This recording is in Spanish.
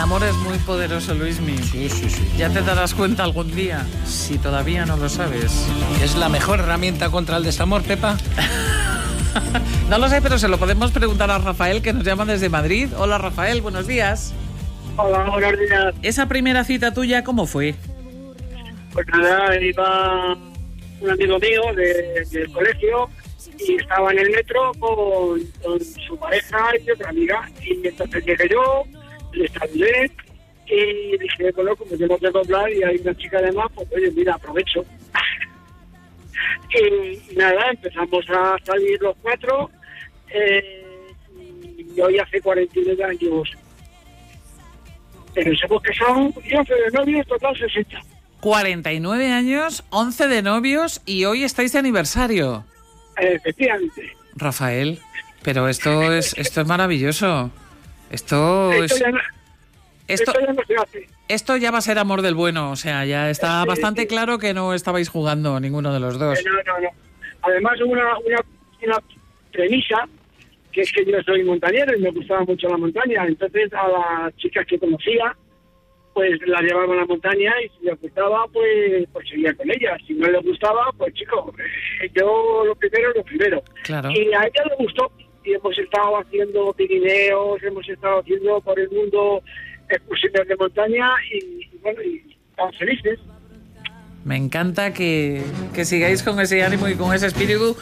amor es muy poderoso, Luismi. Sí. Ya te darás cuenta algún día, si todavía no lo sabes. ¿Es la mejor herramienta contra el desamor, Pepa? No lo sé, pero se lo podemos preguntar a Rafael, que nos llama desde Madrid. Hola, Rafael, buenos días. Hola, buenos días. ¿Esa primera cita tuya cómo fue? Pues nada, iba un amigo mío del colegio y estaba en el metro con su pareja y otra amiga. Y entonces llegué yo, le saludé y dije, bueno, como tengo que doblar y hay una chica además, pues oye, mira, aprovecho. Y nada, empezamos a salir los cuatro y hoy hace 49 años. Pero sabemos que son 11 de novios, total 60. 49 años, 11 de novios y hoy estáis de aniversario. Efectivamente. Rafael, pero esto es maravilloso. Esto ya no se hace. Esto ya va a ser amor del bueno, o sea, ya está bastante claro que no estabais jugando ninguno de los dos. No. Además, una premisa, que es que yo soy montañero y me gustaba mucho la montaña. Entonces, a las chicas que conocía, pues las llevaba a la montaña y si les gustaba, pues seguía con ellas. Si no les gustaba, pues chico, yo lo primero. Claro. Y a ella le gustó. Y hemos estado haciendo Pirineos, hemos estado haciendo por el mundo excursiones de montaña y bueno, y estamos felices. Me encanta que sigáis con ese ánimo y con ese espíritu